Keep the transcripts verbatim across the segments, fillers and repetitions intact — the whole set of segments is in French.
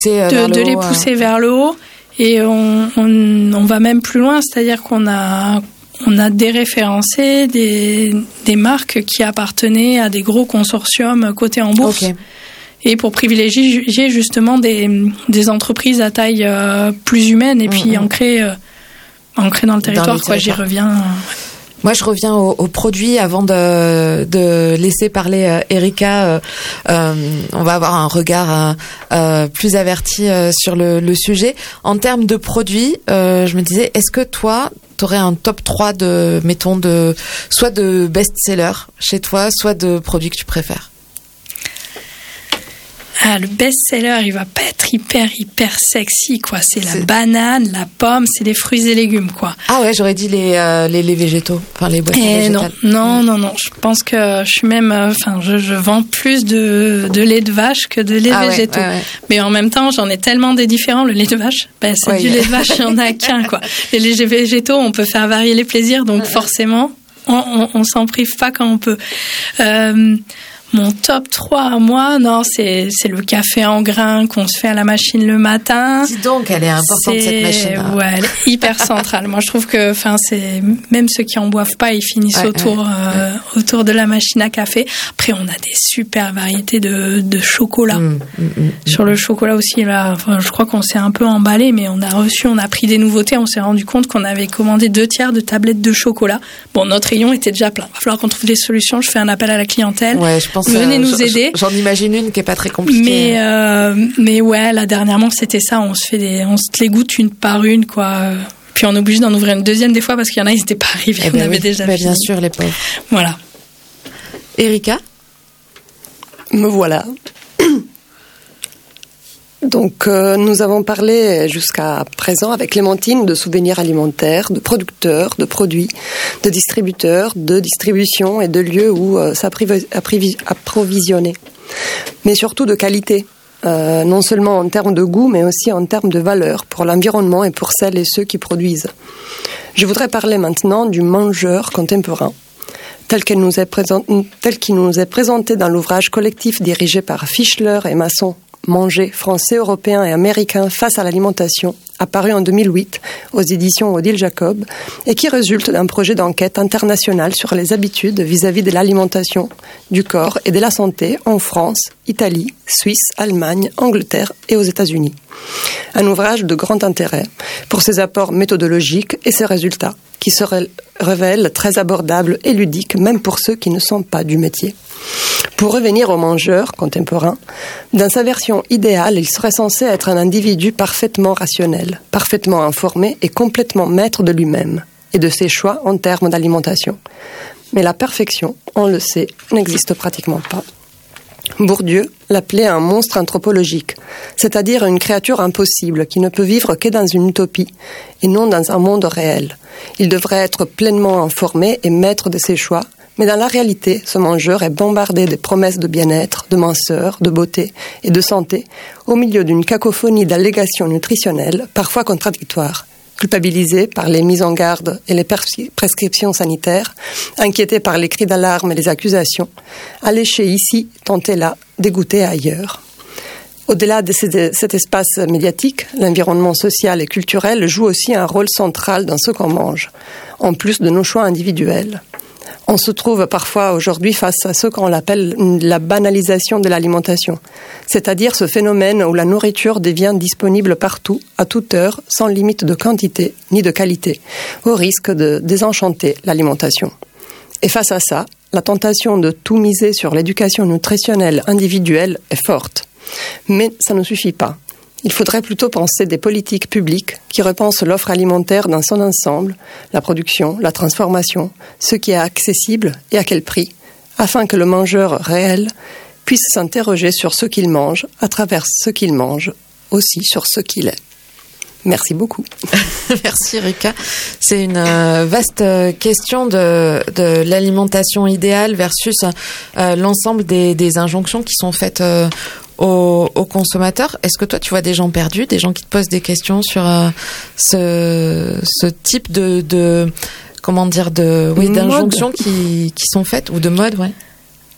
euh, de, vers le de haut, les pousser euh... vers le haut. Et on, on, on va même plus loin, c'est-à-dire qu'on a, on a déréférencé des, des marques qui appartenaient à des gros consortiums cotés en bourse. Okay. Et pour privilégier justement des, des entreprises à taille euh, plus humaine et puis mmh. ancrées, euh, ancrées dans le territoire. Dans quoi, j'y reviens. Euh, Moi, je reviens aux au produits avant de, de laisser parler euh, Erika. Euh, euh, on va avoir un regard euh, plus averti euh, sur le, le sujet. En termes de produits, euh, je me disais, est-ce que toi, tu aurais un top trois de, mettons, de, soit de best-sellers chez toi, soit de produits que tu préfères? Ah, le best-seller, il va pas être hyper, hyper sexy, quoi. C'est, c'est... la banane, la pomme, c'est des fruits et légumes, quoi. Ah ouais, j'aurais dit les, euh, les, les végétaux, enfin les boissons et végétales. Non, non, non, non. Je pense que je suis même, enfin, euh, je, je vends plus de, de lait de vache que de lait ah végétaux. Ouais, ouais, ouais. Mais en même temps, j'en ai tellement des différents. Le lait de vache, ben, c'est ouais, du yeah. lait de vache, il y en a qu'un, quoi. Les laits végétaux, on peut faire varier les plaisirs, donc ouais. forcément, on, on, on s'en prive pas quand on peut. Euh, Mon top trois à moi, non, c'est, c'est le café en grains qu'on se fait à la machine le matin. Dis donc, elle est importante, c'est... cette machine. Hein. Ouais, elle est hyper centrale. Moi, je trouve que, enfin, c'est, même ceux qui en boivent pas, ils finissent ouais, autour, ouais, euh, ouais. autour de la machine à café. Après, on a des super variétés de, de chocolat. Mmh, mmh, mmh. Sur le chocolat aussi, là, enfin, je crois qu'on s'est un peu emballé, mais on a reçu, on a pris des nouveautés, on s'est rendu compte qu'on avait commandé deux tiers de tablettes de chocolat. Bon, notre rayon était déjà plein. Il va falloir qu'on trouve des solutions. Je fais un appel à la clientèle. Ouais, je pense Venez nous aider. J'en imagine une qui est pas très compliquée. Mais euh, mais ouais, là dernièrement c'était ça. On se fait des, on se les goûte une par une quoi. Puis on est obligé d'en ouvrir une deuxième des fois parce qu'il y en a ils n'étaient pas arrivés. Eh ben on avait oui, déjà ben fini. Bien sûr les pauvres. Voilà. Erika, me voilà. Donc, euh, nous avons parlé jusqu'à présent avec Clémentine de souvenirs alimentaires, de producteurs, de produits, de distributeurs, de distribution et de lieux où euh, s'approvisionner. Mais surtout de qualité, euh, non seulement en termes de goût, mais aussi en termes de valeur pour l'environnement et pour celles et ceux qui produisent. Je voudrais parler maintenant du mangeur contemporain, tel qu'il nous est présent, tel qu'il nous est présenté dans l'ouvrage collectif dirigé par Fischler et Masson, Manger, français, européen et américain face à l'alimentation, apparu en deux mille huit aux éditions Odile Jacob, et qui résulte d'un projet d'enquête international sur les habitudes vis-à-vis de l'alimentation, du corps et de la santé en France, Italie, Suisse, Allemagne, Angleterre et aux États-Unis. Un ouvrage de grand intérêt pour ses apports méthodologiques et ses résultats, qui se révèlent très abordables et ludiques, même pour ceux qui ne sont pas du métier. Pour revenir au mangeur contemporain, dans sa version idéale, il serait censé être un individu parfaitement rationnel, parfaitement informé et complètement maître de lui-même et de ses choix en termes d'alimentation. Mais la perfection, on le sait, n'existe pratiquement pas. Bourdieu l'appelait un monstre anthropologique, c'est-à-dire une créature impossible qui ne peut vivre que dans une utopie et non dans un monde réel. Il devrait être pleinement informé et maître de ses choix, mais dans la réalité, ce mangeur est bombardé de promesses de bien-être, de minceur, de beauté et de santé, au milieu d'une cacophonie d'allégations nutritionnelles, parfois contradictoires. Culpabilisé par les mises en garde et les prescriptions sanitaires, inquiété par les cris d'alarme et les accusations, alléché ici, tenté là, dégoûté ailleurs. Au-delà de cet espace médiatique, l'environnement social et culturel joue aussi un rôle central dans ce qu'on mange, en plus de nos choix individuels. On se trouve parfois aujourd'hui face à ce qu'on appelle la banalisation de l'alimentation, c'est-à-dire ce phénomène où la nourriture devient disponible partout, à toute heure, sans limite de quantité ni de qualité, au risque de désenchanter l'alimentation. Et face à ça, la tentation de tout miser sur l'éducation nutritionnelle individuelle est forte. Mais ça ne suffit pas. Il faudrait plutôt penser des politiques publiques qui repensent l'offre alimentaire dans son ensemble, la production, la transformation, ce qui est accessible et à quel prix, afin que le mangeur réel puisse s'interroger sur ce qu'il mange, à travers ce qu'il mange, aussi sur ce qu'il est. Merci beaucoup. Merci Erika. C'est une euh, vaste question de, de l'alimentation idéale versus euh, l'ensemble des, des injonctions qui sont faites euh, aux, aux consommateurs. Est-ce que toi tu vois des gens perdus, des gens qui te posent des questions sur euh, ce, ce type de, de comment dire de oui d'injonctions qui, qui sont faites ou de mode, ouais.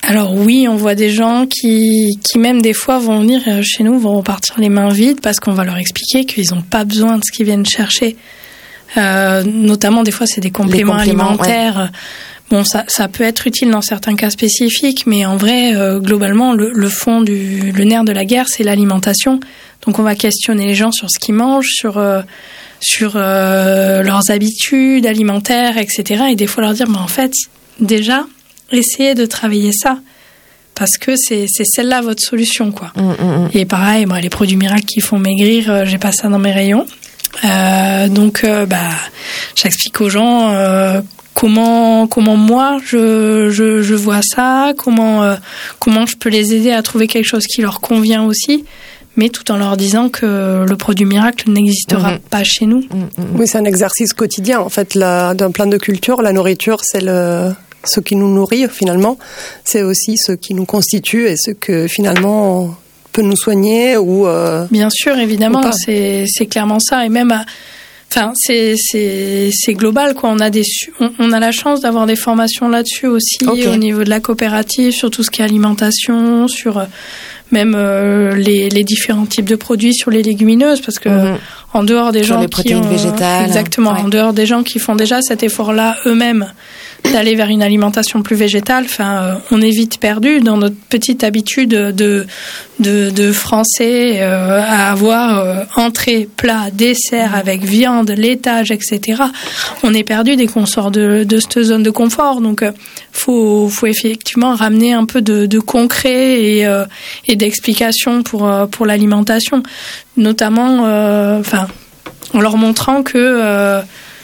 Alors oui, on voit des gens qui, qui même des fois vont venir chez nous, vont repartir les mains vides parce qu'on va leur expliquer qu'ils n'ont pas besoin de ce qu'ils viennent chercher. Euh, notamment, des fois, c'est des compléments, compléments alimentaires. Ouais. Bon, ça, ça peut être utile dans certains cas spécifiques, mais en vrai, euh, globalement, le, le fond du, le nerf de la guerre, c'est l'alimentation. Donc, on va questionner les gens sur ce qu'ils mangent, sur euh, sur euh, leurs habitudes alimentaires, et cetera. Et des fois, leur dire, mais en fait, déjà, essayez de travailler ça, parce que c'est c'est celle-là votre solution, quoi. Mmh, mmh. Et pareil, moi, les produits miracles qui font maigrir, euh, j'ai pas ça dans mes rayons. Euh, donc, euh, bah, j'explique aux gens. Euh, Comment, comment moi je, je, je vois ça, comment, euh, comment je peux les aider à trouver quelque chose qui leur convient aussi, mais tout en leur disant que le produit miracle n'existera mmh. pas chez nous. Mmh. Oui, c'est un exercice quotidien. En fait, la, d'un plan de culture, la nourriture, c'est le, ce qui nous nourrit finalement. C'est aussi ce qui nous constitue et ce que finalement peut nous soigner ou. Euh, Bien sûr, évidemment, c'est, c'est clairement ça. Et même à, Enfin, c'est c'est c'est global, quoi. On a des on, on a la chance d'avoir des formations là-dessus aussi, okay. Au niveau de la coopérative, sur tout ce qui est alimentation, sur euh, même euh, les les différents types de produits, sur les légumineuses, parce que mm-hmm. en dehors des sur gens les protéines qui ont, végétales, exactement, ouais. En dehors des gens qui font déjà cet effort-là eux-mêmes d'aller vers une alimentation plus végétale, enfin, euh, on est vite perdu dans notre petite habitude de de, de français euh, à avoir euh, entrée, plat, dessert avec viande, laitage, et cetera. On est perdu dès qu'on sort de de cette zone de confort. Donc, euh, faut faut effectivement ramener un peu de, de concret et euh, et d'explication pour euh, pour l'alimentation, notamment, enfin, euh, en leur montrant que euh,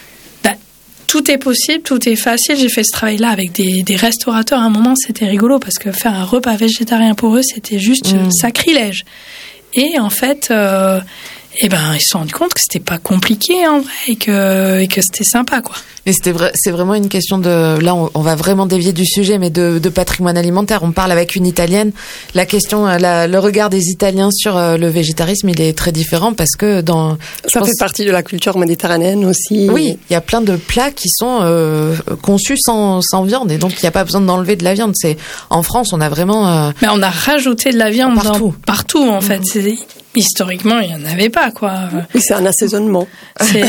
tout est possible, tout est facile. J'ai fait ce travail-là avec des, des restaurateurs. À un moment, c'était rigolo parce que faire un repas végétarien pour eux, c'était juste mmh. sacrilège. Et en fait, euh, eh ben, ils se sont rendus compte que c'était pas compliqué en vrai et que, et que c'était sympa, quoi. Et c'était vrai, c'est vraiment une question de, là, on, on va vraiment dévier du sujet, mais de, de patrimoine alimentaire. On parle avec une Italienne. La question, la, le regard des Italiens sur le végétarisme, il est très différent parce que dans... Ça fait partie de la culture méditerranéenne aussi. Oui, il y a plein de plats qui sont euh, conçus sans, sans viande et donc il n'y a pas besoin d'enlever de la viande. C'est, en France, on a vraiment... Euh, mais on a rajouté de la viande partout, dans, partout en fait. Mmh. C'est, historiquement, il n'y en avait pas, quoi. Oui, c'est un assaisonnement. C'est...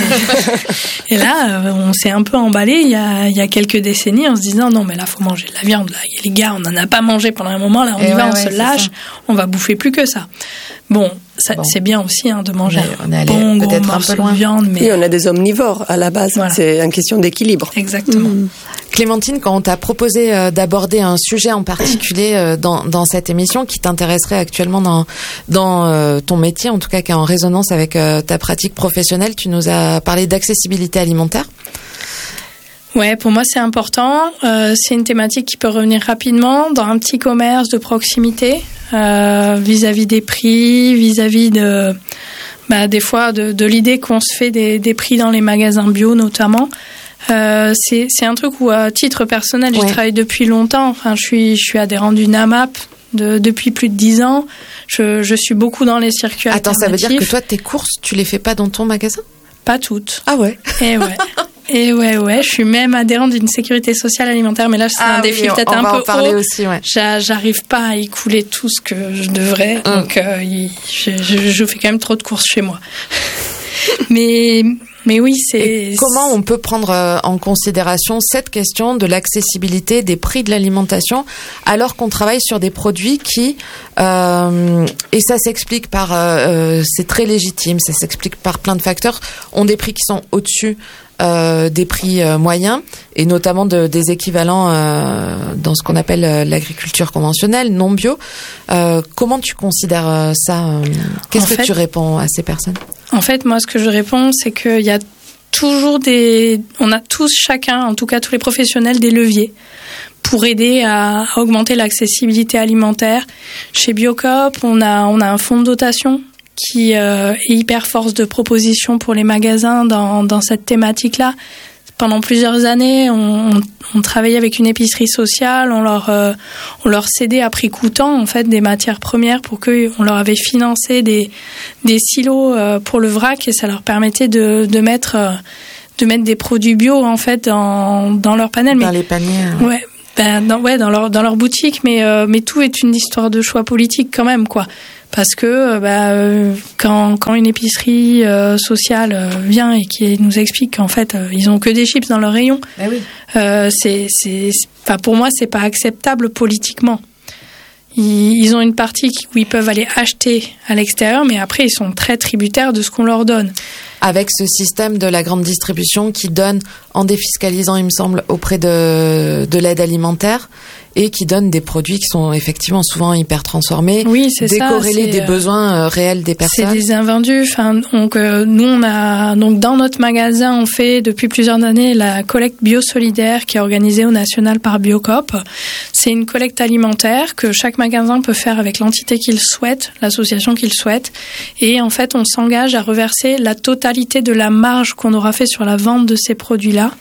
Et là, on s'est un peu emballé il y a, il y a quelques décennies en se disant non, mais là, il faut manger de la viande. Là. Les gars, on n'en a pas mangé pendant un moment. Là, on et y va, ouais, on ouais, se lâche. Ça. On va bouffer plus que ça. Bon, ça, bon. c'est bien aussi hein, de manger on est, on est allé bon gros morceau de viande. Mais... Et on a des omnivores à la base. Voilà. C'est une question d'équilibre. Exactement. Mmh. Clémentine, quand on t'a proposé euh, d'aborder un sujet en particulier euh, dans, dans cette émission qui t'intéresserait actuellement dans, dans euh, ton métier, en tout cas qui est en résonance avec euh, ta pratique professionnelle, tu nous as parlé d'accessibilité alimentaire. Ouais, pour moi c'est important. Euh, c'est une thématique qui peut revenir rapidement dans un petit commerce de proximité, euh, vis-à-vis des prix, vis-à-vis de, bah, des fois de, de l'idée qu'on se fait des, des prix dans les magasins bio notamment. Euh, c'est, c'est un truc où à titre personnel, ouais. Je travaille depuis longtemps. Enfin, je suis, je suis adhérente du NAMAP de, depuis plus de dix ans. Je, je suis beaucoup dans les circuits Attends, alternatifs. ça veut dire que toi, tes courses, tu les fais pas dans ton magasin ? Pas toutes. Ah ouais. Et ouais. Et ouais, ouais, je suis même adhérente d'une sécurité sociale alimentaire, mais là, c'est ah un défi oui, peut-être un peu haut. On va en parler aussi, ouais. J'arrive pas à écouler tout ce que je devrais, mmh. donc euh, je, je, je fais quand même trop de courses chez moi. mais... Mais oui, c'est... Et comment on peut prendre en considération cette question de l'accessibilité des prix de l'alimentation alors qu'on travaille sur des produits qui, euh, et ça s'explique par, euh, c'est très légitime, ça s'explique par plein de facteurs, ont des prix qui sont au-dessus euh, des prix euh, moyens et notamment de, des équivalents euh, dans ce qu'on appelle euh, l'agriculture conventionnelle, non bio. Euh, comment tu considères euh, ça euh, Qu'est-ce en que fait, tu réponds à ces personnes ? En fait, moi, ce que je réponds, c'est qu'il y a toujours des... On a tous, chacun, en tout cas tous les professionnels, des leviers pour aider à, à augmenter l'accessibilité alimentaire. Chez Biocoop, on a, on a un fonds de dotation qui euh, est hyper force de proposition pour les magasins dans, dans cette thématique-là. Pendant plusieurs années, on, on, on travaillait avec une épicerie sociale, on leur, euh, on leur cédait à prix coûtant en fait des matières premières pour que on leur avait financé des, des silos euh, pour le vrac et ça leur permettait de, de mettre, euh, de mettre des produits bio en fait dans, dans leur panel. Dans Mais, les paniers. Ouais. Ben dans, ouais, dans leur dans leur boutique, mais euh, mais tout est une histoire de choix politique quand même, quoi. Parce que bah, euh, quand quand une épicerie euh, sociale euh, vient et qui nous explique qu'en fait euh, ils ont que des chips dans leur rayon, ben oui. euh, c'est c'est enfin pour moi c'est pas acceptable politiquement. Ils, ils ont une partie où ils peuvent aller acheter à l'extérieur, mais après ils sont très tributaires de ce qu'on leur donne. Avec ce système de la grande distribution qui donne, en défiscalisant, il me semble, auprès de, de l'aide alimentaire, et qui donne des produits qui sont effectivement souvent hyper transformés, oui, c'est décorrélés ça, c'est, des besoins euh, réels des personnes. C'est des invendus. Enfin, donc euh, nous on a donc dans notre magasin on fait depuis plusieurs années la collecte bio-solidaire qui est organisée au national par Biocoop. C'est une collecte alimentaire que chaque magasin peut faire avec l'entité qu'il souhaite, l'association qu'il souhaite, et en fait on s'engage à reverser la totalité de la marge qu'on aura fait sur la vente de ces produits-là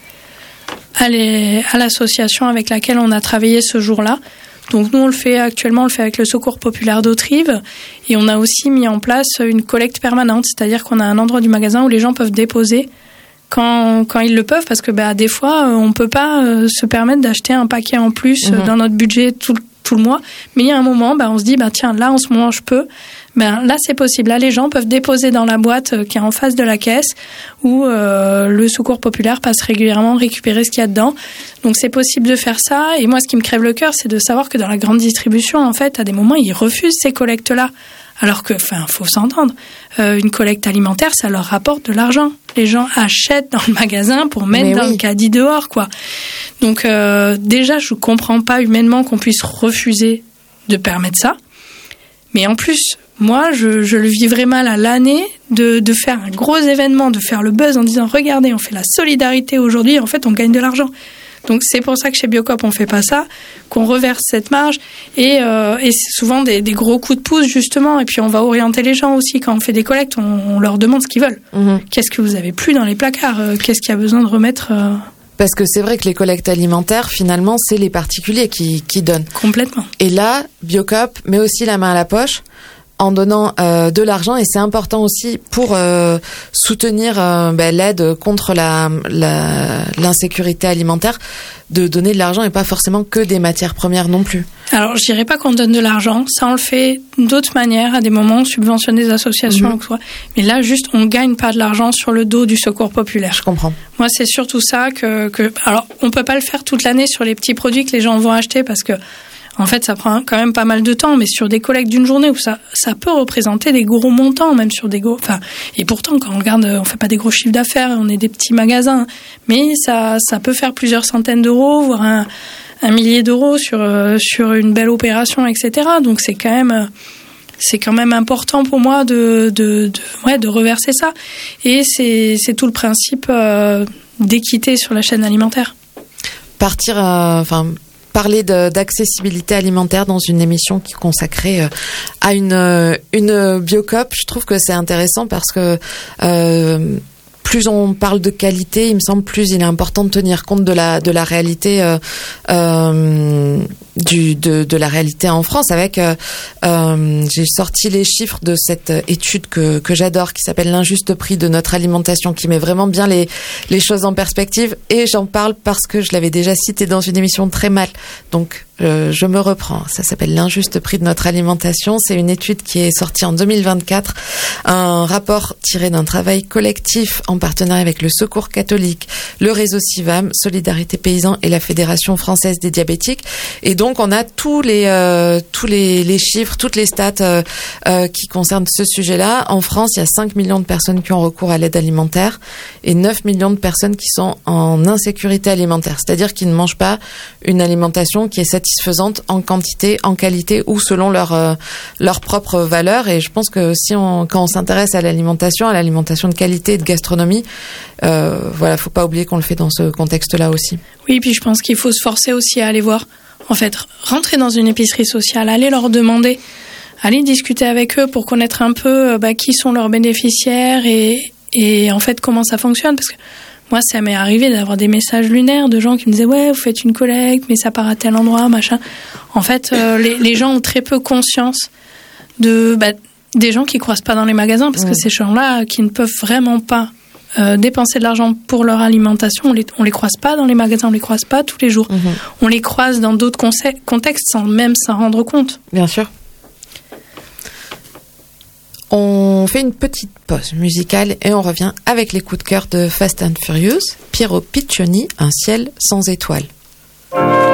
à, les, à l'association avec laquelle on a travaillé ce jour-là. Donc nous, on le fait actuellement, on le fait avec le Secours populaire d'Autrive, et on a aussi mis en place une collecte permanente, c'est-à-dire qu'on a un endroit du magasin où les gens peuvent déposer quand, quand ils le peuvent, parce que bah, des fois, on peut pas euh, se permettre d'acheter un paquet en plus mmh. dans notre budget tout, tout le mois, mais il y a un moment, bah, on se dit, bah, tiens, là, en ce moment, je peux. Ben, là, c'est possible. Là, les gens peuvent déposer dans la boîte euh, qui est en face de la caisse où euh, le Secours populaire passe régulièrement récupérer ce qu'il y a dedans. Donc, c'est possible de faire ça. Et moi, ce qui me crève le cœur, c'est de savoir que dans la grande distribution, en fait, à des moments, ils refusent ces collectes-là. Alors que, enfin, faut s'entendre. Euh, une collecte alimentaire, ça leur rapporte de l'argent. Les gens achètent dans le magasin pour mettre Mais dans oui. le caddie dehors, quoi. Donc, euh, déjà, je comprends pas humainement qu'on puisse refuser de permettre ça. Mais en plus, moi, je, je le vivrais mal à l'année de, de faire un gros événement, de faire le buzz en disant « Regardez, on fait la solidarité aujourd'hui, en fait, on gagne de l'argent ». Donc, c'est pour ça que chez Biocoop, on fait pas ça, qu'on reverse cette marge. Et, euh, et c'est souvent des, des gros coups de pouce, justement. Et puis, on va orienter les gens aussi. Quand on fait des collectes, on, on leur demande ce qu'ils veulent. Mmh. Qu'est-ce que vous avez plus dans les placards ? Qu'est-ce qu'il y a besoin de remettre euh... Parce que c'est vrai que les collectes alimentaires, finalement, c'est les particuliers qui, qui donnent. Complètement. Et là, Biocoop met aussi la main à la poche en donnant euh, de l'argent, et c'est important aussi pour euh, soutenir euh, ben, l'aide contre la, la l'insécurité alimentaire, de donner de l'argent et pas forcément que des matières premières non plus. Alors, je dirais pas qu'on donne de l'argent, ça on le fait d'autres manières, à des moments, on subventionne des associations, mmh. quoi. Mais là, juste, on gagne pas de l'argent sur le dos du Secours populaire. Je comprends. Moi, c'est surtout ça que, que... Alors, on peut pas le faire toute l'année sur les petits produits que les gens vont acheter, parce que en fait, ça prend quand même pas mal de temps, mais sur des collectes d'une journée où ça, ça peut représenter des gros montants, même sur des gros, enfin, et pourtant, quand on regarde, on fait pas des gros chiffres d'affaires, on est des petits magasins, mais ça, ça peut faire plusieurs centaines d'euros, voire un, un millier d'euros sur, sur une belle opération, et cetera. Donc, c'est quand même, c'est quand même important pour moi de, de, de, ouais, de reverser ça. Et c'est, c'est tout le principe euh, d'équité sur la chaîne alimentaire. Partir, enfin, euh, parler de, d'accessibilité alimentaire dans une émission qui est consacrée euh, à une, euh, une Biocoop, je trouve que c'est intéressant parce que euh, plus on parle de qualité, il me semble, plus il est important de tenir compte de la de la réalité euh, euh, du de de la réalité en France. Avec euh, euh, j'ai sorti les chiffres de cette étude que que j'adore, qui s'appelle l'injuste prix de notre alimentation, qui met vraiment bien les les choses en perspective. Et j'en parle parce que je l'avais déjà cité dans une émission très mal. Donc Euh, je me reprends. Ça s'appelle l'injuste prix de notre alimentation. C'est une étude qui est sortie en deux mille vingt-quatre, un rapport tiré d'un travail collectif en partenariat avec le Secours catholique, le réseau Civam, Solidarité Paysan et la Fédération française des diabétiques. Et donc on a tous les euh, tous les, les chiffres, toutes les stats euh, euh, qui concernent ce sujet-là. En France, il y a cinq millions de personnes qui ont recours à l'aide alimentaire et neuf millions de personnes qui sont en insécurité alimentaire, c'est-à-dire qui ne mangent pas une alimentation qui est satisfaisante satisfaisante en quantité, en qualité ou selon leur euh, leurs propres valeurs. Et je pense que si on quand on s'intéresse à l'alimentation, à l'alimentation de qualité et de gastronomie, euh, voilà, faut pas oublier qu'on le fait dans ce contexte-là aussi. Oui, puis je pense qu'il faut se forcer aussi à aller voir. En fait, rentrer dans une épicerie sociale, aller leur demander, aller discuter avec eux pour connaître un peu bah, qui sont leurs bénéficiaires et et en fait comment ça fonctionne, parce que moi, ça m'est arrivé d'avoir des messages lunaires de gens qui me disaient « Ouais, vous faites une collecte, mais ça part à tel endroit, machin. » En fait, euh, les, les gens ont très peu conscience de, bah, des gens qui ne croisent pas dans les magasins, parce mmh. que ces gens-là qui ne peuvent vraiment pas euh, dépenser de l'argent pour leur alimentation. On les, on les croise pas dans les magasins, on les croise pas tous les jours. Mmh. On les croise dans d'autres conce- contextes sans même s'en rendre compte. Bien sûr. On fait une petite pause musicale et on revient avec les coups de cœur de Fast and Furious, Piero Piccioni, Un ciel sans étoiles.